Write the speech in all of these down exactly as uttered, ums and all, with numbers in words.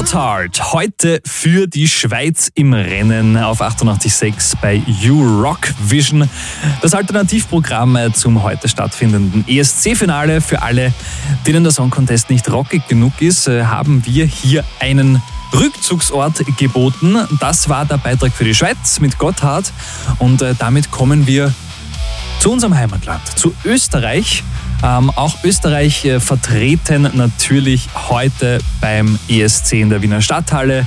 Gotthard, heute für die Schweiz im Rennen auf achtundachtzig Komma sechs bei Eurovision. Das Alternativprogramm zum heute stattfindenden E S C-Finale. Für alle, denen der Song Contest nicht rockig genug ist, haben wir hier einen Rückzugsort geboten. Das war der Beitrag für die Schweiz mit Gotthard. Und damit kommen wir zu unserem Heimatland, zu Österreich. Ähm, auch Österreich äh, vertreten natürlich heute beim E S C in der Wiener Stadthalle.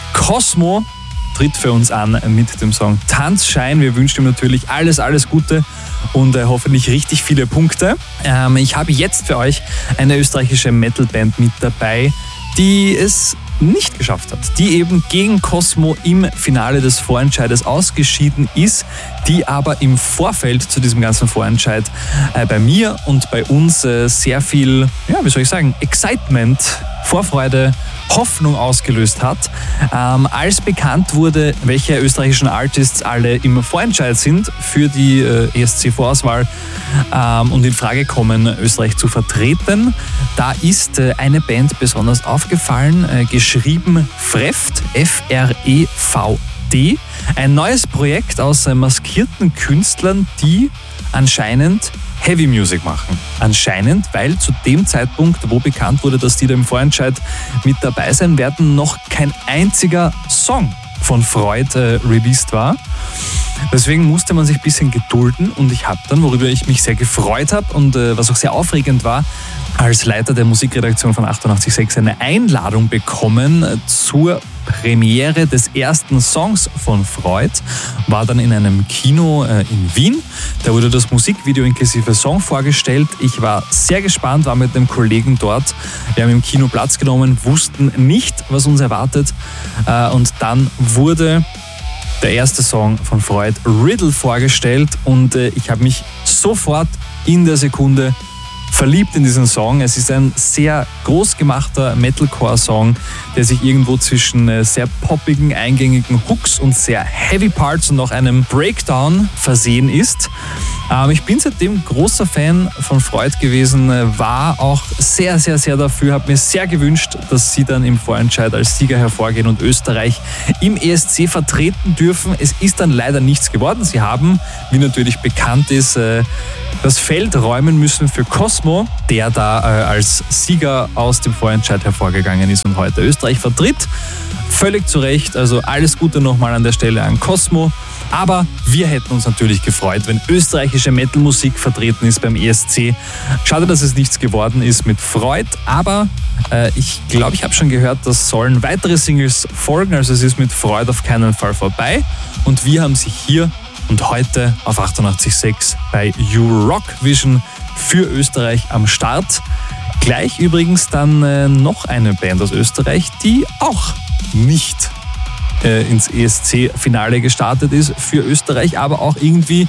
Cosmo tritt für uns an mit dem Song Tanzschein. Wir wünschen ihm natürlich alles, alles Gute und äh, hoffentlich richtig viele Punkte. Ähm, ich habe jetzt für euch eine österreichische Metalband mit dabei, die es nicht geschafft hat, die eben gegen Cosmo im Finale des Vorentscheides ausgeschieden ist, die aber im Vorfeld zu diesem ganzen Vorentscheid äh, bei mir und bei uns äh, sehr viel, ja, wie soll ich sagen, Excitement, Vorfreude, Hoffnung ausgelöst hat. Ähm, als bekannt wurde, welche österreichischen Artists alle im Vorentscheid sind für die äh, E S C-Vorauswahl ähm, und in Frage kommen, Österreich zu vertreten, da ist äh, eine Band besonders aufgefallen, äh, geschrieben Freft, F R E V D, ein neues Projekt aus äh, maskierten Künstlern, die anscheinend Heavy Music machen. Anscheinend, weil zu dem Zeitpunkt, wo bekannt wurde, dass die da im Vorentscheid mit dabei sein werden, noch kein einziger Song von Freud äh, released war. Deswegen musste man sich ein bisschen gedulden und ich habe dann, worüber ich mich sehr gefreut habe und äh, was auch sehr aufregend war, als Leiter der Musikredaktion von achtundachtzig Komma sechs eine Einladung bekommen äh, zur Premiere des ersten Songs von Freud. War dann in einem Kino äh, in Wien. Da wurde das Musikvideo inklusive Song vorgestellt. Ich war sehr gespannt, war mit einem Kollegen dort. Wir haben im Kino Platz genommen, wussten nicht, was uns erwartet. Äh, und dann wurde der erste Song von Freud, Riddle, vorgestellt und äh, ich habe mich sofort in der Sekunde verliebt in diesen Song. Es ist ein sehr groß gemachter Metalcore-Song, der sich irgendwo zwischen äh, sehr poppigen, eingängigen Hooks und sehr heavy Parts und noch einem Breakdown versehen ist. Ähm, ich bin seitdem großer Fan von Freud gewesen, äh, war auch sehr, sehr, sehr dafür, habe mir sehr gewünscht, dass sie dann im Vorentscheid als Sieger hervorgehen und Österreich im E S C vertreten dürfen. Es ist dann leider nichts geworden. Sie haben, wie natürlich bekannt ist, äh, das Feld räumen müssen für Cosmo, der da äh, als Sieger aus dem Vorentscheid hervorgegangen ist und heute Österreich vertritt. Völlig zu Recht, also alles Gute nochmal an der Stelle an Cosmo. Aber wir hätten uns natürlich gefreut, wenn österreichische Metalmusik vertreten ist beim E S C. Schade, dass es nichts geworden ist mit Freud, aber äh, ich glaube, ich habe schon gehört, dass sollen weitere Singles folgen. Also es ist mit Freud auf keinen Fall vorbei. Und wir haben sie hier und heute auf achtundachtzig Komma sechs bei Eurovision für Österreich am Start. Gleich übrigens dann äh, noch eine Band aus Österreich, die auch nicht äh, ins E S C-Finale gestartet ist für Österreich, aber auch irgendwie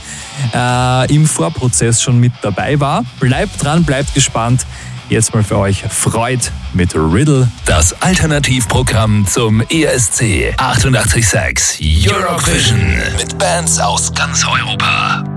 äh, im Vorprozess schon mit dabei war. Bleibt dran, bleibt gespannt. Jetzt mal für euch Freud mit Riddle. Das Alternativprogramm zum E S C. achtundachtzig Komma sechs Eurovision. Mit Bands aus ganz Europa.